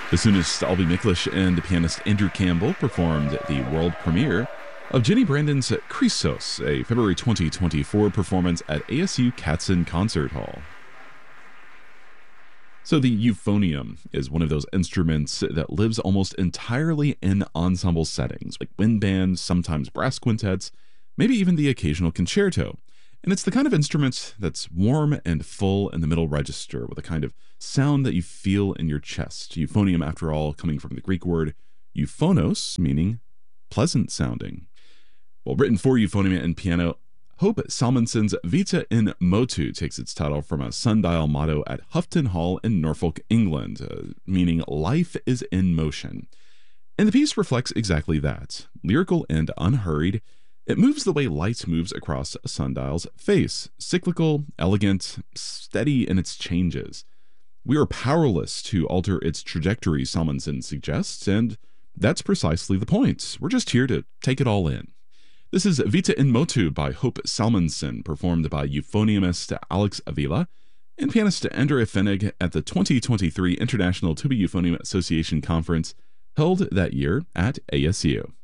Bassoonist Albie Miklish and pianist Andrew Campbell performed the world premiere of Jenny Brandon's Chrysos, a February 2024 performance at ASU Katzen Concert Hall. So the euphonium is one of those instruments that lives almost entirely in ensemble settings, like wind bands, sometimes brass quintets, maybe even the occasional concerto. And it's the kind of instrument that's warm and full in the middle register with a kind of sound that you feel in your chest. Euphonium, after all, coming from the Greek word euphonos, meaning pleasant sounding. Well, written for euphonium and piano, Hope Salmonson's Vita in Motu takes its title from a sundial motto at Houghton Hall in Norfolk, England, meaning life is in motion. And the piece reflects exactly that. Lyrical and unhurried, it moves the way light moves across a sundial's face, cyclical, elegant, steady in its changes. We are powerless to alter its trajectory, Salmonson suggests, and that's precisely the point. We're just here to take it all in. This is Vita in Motu by Hope Salmonson, performed by euphoniumist Alex Avila and pianist Andrea Fenig at the 2023 International Tuba Euphonium Association Conference held that year at ASU.